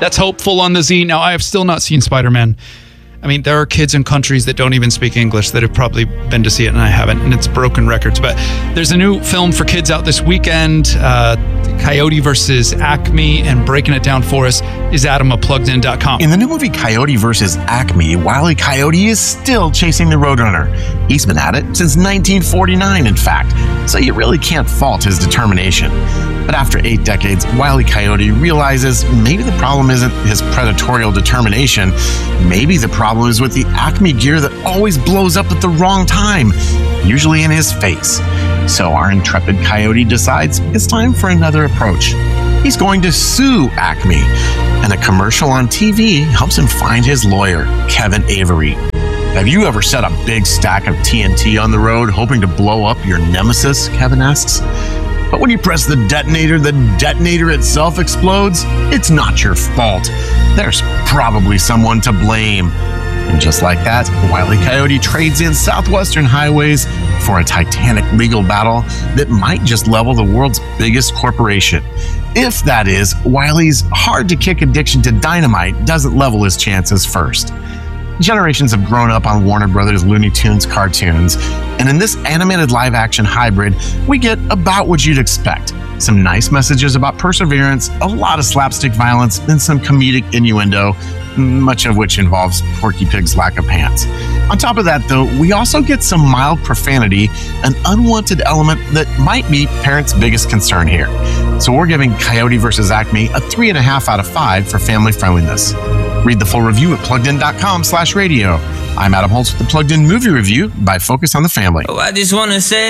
That's hopeful on the Z. Now, I have still not seen Spider-Man. I mean, there are kids in countries that don't even speak English that have probably been to see it, and I haven't, and it's broken records. But there's a new film for kids out this weekend, Coyote versus Acme, and breaking it down for us is Adam of PluggedIn.com. In the new movie Coyote versus Acme, Wile E. Coyote is still chasing the Roadrunner. He's been at it since 1949, in fact, so you really can't fault his determination. But after 8 decades, Wile E. Coyote realizes maybe the problem isn't his predatorial determination. Maybe the problem is with the Acme gear that always blows up at the wrong time, usually in his face. So our intrepid Coyote decides it's time for another approach. He's going to sue Acme, and a commercial on TV helps him find his lawyer, Kevin Avery. Have you ever set a big stack of TNT on the road hoping to blow up your nemesis? Kevin asks. But when you press the detonator itself explodes. It's not your fault. There's probably someone to blame. And just like that, Wile E. Coyote trades in Southwestern highways for a titanic legal battle that might just level the world's biggest corporation. If that is, Wile's hard-to-kick addiction to dynamite doesn't level his chances first. Generations have grown up on Warner Brothers Looney Tunes cartoons, and in this animated live-action hybrid, we get about what you'd expect. Some nice messages about perseverance, a lot of slapstick violence, and some comedic innuendo, much of which involves Porky Pig's lack of pants. On top of that, though, we also get some mild profanity, an unwanted element that might be parents' biggest concern here. So we're giving Coyote vs. Acme a 3.5 out of 5 for family friendliness. Read the full review at PluggedIn.com/radio. I'm Adam Holtz with the Plugged In Movie Review by Focus on the Family. Oh, I just want to say